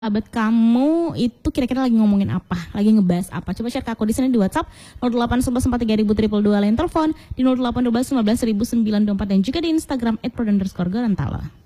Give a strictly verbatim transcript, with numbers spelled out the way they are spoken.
sahabat kamu itu kira-kira lagi ngomongin apa, lagi ngebahas apa. Coba share ke aku di sini di WhatsApp nol delapan satu satu empat tiga nol nol nol dua, lain telepon di nol delapan satu dua satu sembilan sembilan dua empat dan juga di Instagram et pro underscore gorontalo.